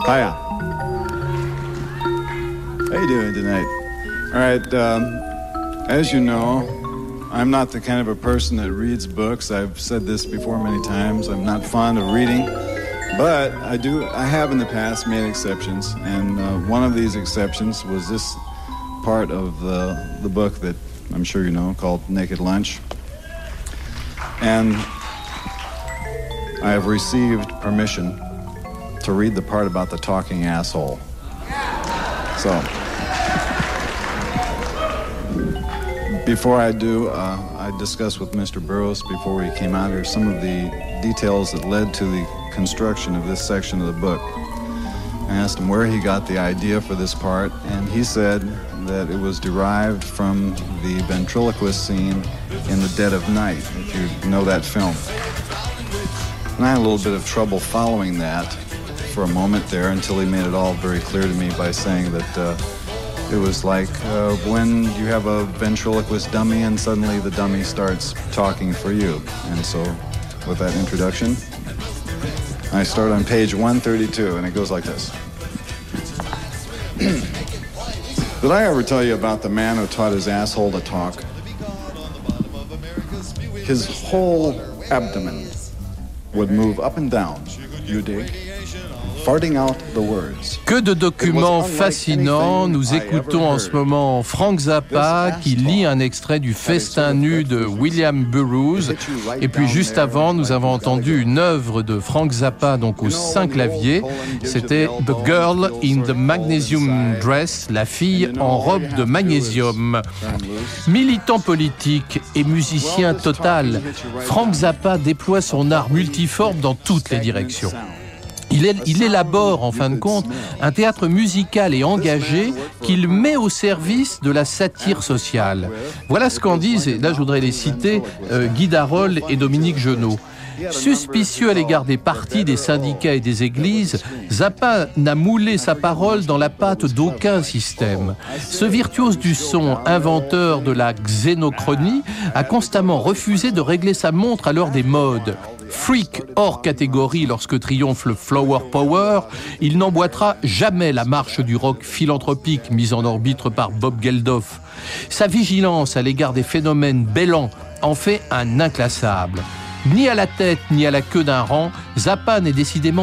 Hiya. How you doing tonight? All right, as you know, I'm not the kind of a person that reads books. I've said this before many times. I'm not fond of reading, but I have in the past made exceptions, and one of these exceptions was this part of the book that I'm sure you know, called Naked Lunch. And I have received permission to read the part about the talking asshole. So, before I do, I discussed with Mr. Burroughs before we came out here some of the details that led to the construction of this section of the book. I asked him where he got the idea for this part, and he said that it was derived from the ventriloquist scene in The Dead of Night, if you know that film. And I had a little bit of trouble following that for a moment there until he made it all very clear to me by saying that it was like when you have a ventriloquist dummy and suddenly the dummy starts talking for you. And so with that introduction, I start on page 132, and it goes like this. Did I ever tell you about the man who taught his asshole to talk? His whole abdomen would move up and down, you dig, farting out the words. Que de documents fascinants. Nous écoutons en ce moment Frank Zappa qui lit un extrait du Festin nu de William Burroughs. Et puis juste avant, nous avons entendu une œuvre de Frank Zappa, donc aux 5 claviers. C'était The Girl in the Magnesium Dress, la fille en robe de magnésium. Militant politique et musicien total, Frank Zappa déploie son art multiforme dans toutes les directions. Il élabore, en fin de compte, un théâtre musical et engagé qu'il met au service de la satire sociale. Voilà ce qu'en disent, et là je voudrais les citer, Guy Darolle et Dominique Genot. Suspicieux à l'égard des partis, des syndicats et des églises, Zappa n'a moulé sa parole dans la pâte d'aucun système. Ce virtuose du son, inventeur de la xénochronie, a constamment refusé de régler sa montre à l'heure des modes. Freak hors catégorie lorsque triomphe le Flower Power, il n'emboîtera jamais la marche du rock philanthropique mise en orbite par Bob Geldof. Sa vigilance à l'égard des phénomènes bêlants en fait un inclassable. Ni à la tête ni à la queue d'un rang, Zappa n'est décidément